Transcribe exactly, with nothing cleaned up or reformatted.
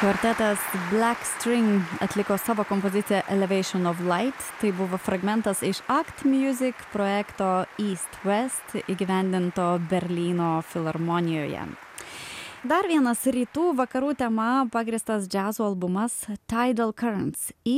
Kvartetas Black String atliko savo kompoziciją Elevation of Light. Tai buvo fragmentas iš Act Music projekto East West įgyvendinto Berlyno filharmonijoje. Dar vienas rytų vakarų tema pagrįstas džiazo albumas Tidal Currents.